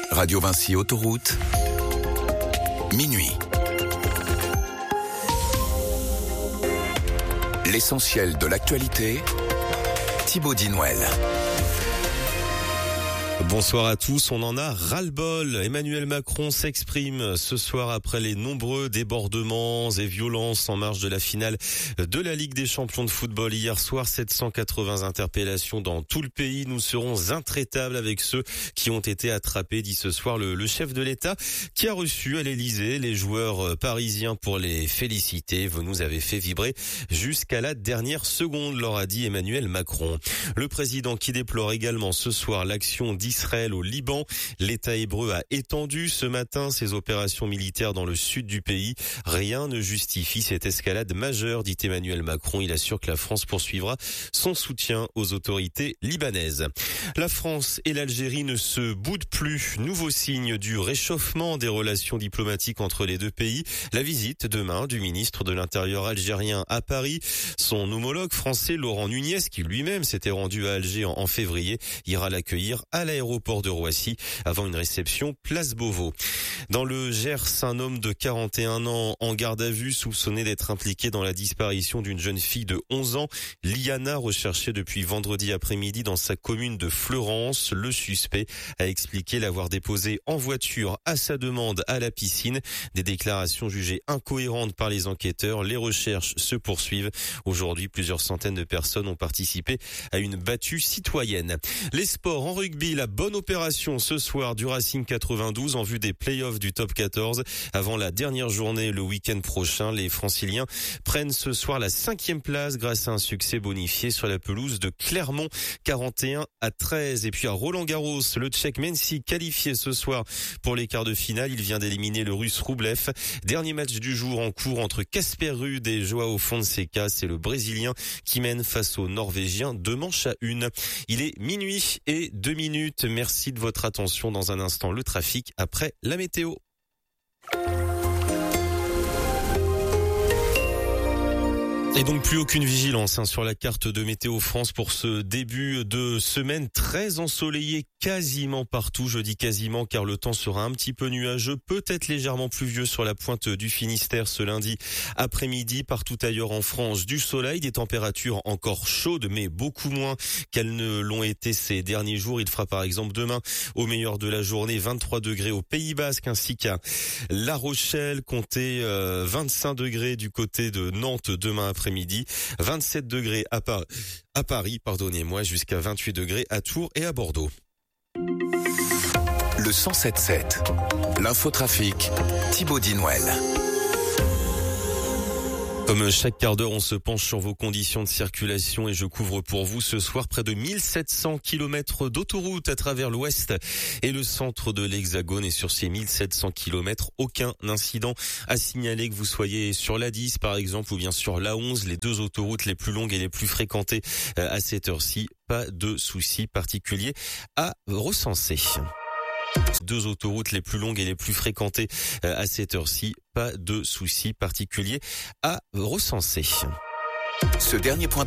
Radio Vinci Autoroute, minuit. L'essentiel de l'actualité, Thibaut Dinouel. Bonsoir à tous, on en a ras-le-bol. Emmanuel Macron s'exprime ce soir après les nombreux débordements et violences en marge de la finale de la Ligue des champions de football. Hier soir, 780 interpellations dans tout le pays. Nous serons intraitables avec ceux qui ont été attrapés, dit ce soir le chef de l'État, qui a reçu à l'Élysée les joueurs parisiens pour les féliciter. Vous nous avez fait vibrer jusqu'à la dernière seconde, leur a dit Emmanuel Macron. Le président qui déplore également ce soir l'action d'Israël au Liban. L'État hébreu a étendu ce matin ses opérations militaires dans le sud du pays. Rien ne justifie cette escalade majeure, dit Emmanuel Macron. Il assure que la France poursuivra son soutien aux autorités libanaises. La France et l'Algérie ne se boudent plus. Nouveau signe du réchauffement des relations diplomatiques entre les deux pays. La visite demain du ministre de l'Intérieur algérien à Paris. Son homologue français Laurent Nunez, qui lui-même s'était rendu à Alger en février, ira l'accueillir à l'aéroport de Roissy avant une réception place Beauvau. Dans le Gers, un homme de 41 ans en garde à vue soupçonné d'être impliqué dans la disparition d'une jeune fille de 11 ans, Liana, recherchée depuis vendredi après-midi dans sa commune de Fleurance. Le suspect a expliqué l'avoir déposée en voiture à sa demande à la piscine. Des déclarations jugées incohérentes par les enquêteurs. Les recherches se poursuivent. Aujourd'hui, plusieurs centaines de personnes ont participé à une battue citoyenne. Les sports en rugby, la bonne opération ce soir du Racing 92 en vue des playoffs du top 14. Avant la dernière journée le week-end prochain, les Franciliens prennent ce soir la 5e place grâce à un succès bonifié sur la pelouse de Clermont, 41-13. Et puis à Roland-Garros, le Tchèque Mensi qualifié ce soir pour les quarts de finale. Il vient d'éliminer le Russe Roublev. Dernier match du jour en cours entre Casper Ruud et Joao Fonseca. C'est le Brésilien qui mène face au Norvégien 2-1. Il est minuit et 2 minutes. Merci de votre attention. Dans un instant, le trafic après la météo. Et donc plus aucune vigilance sur la carte de Météo France pour ce début de semaine très ensoleillé quasiment partout. Je dis quasiment car le temps sera un petit peu nuageux, peut-être légèrement pluvieux sur la pointe du Finistère ce lundi après-midi. Partout ailleurs en France, du soleil, des températures encore chaudes mais beaucoup moins qu'elles ne l'ont été ces derniers jours. Il fera par exemple demain au meilleur de la journée 23 degrés au Pays Basque ainsi qu'à La Rochelle, comptez 25 degrés du côté de Nantes demain après-midi, 27 degrés à Paris, jusqu'à 28 degrés à Tours et à Bordeaux. Le 107.7, l'infotrafic, Thibaut Dinouel. Comme chaque quart d'heure, on se penche sur vos conditions de circulation et je couvre pour vous ce soir près de 1700 km d'autoroute à travers l'ouest et le centre de l'Hexagone. Et sur ces 1700 km, aucun incident à signaler, que vous soyez sur la 10 par exemple ou bien sur la 11, les deux autoroutes les plus longues et les plus fréquentées à cette heure-ci. Pas de soucis particuliers à recenser. Deux autoroutes les plus longues et les plus fréquentées à cette heure-ci. Pas de soucis particuliers à recenser. Ce dernier point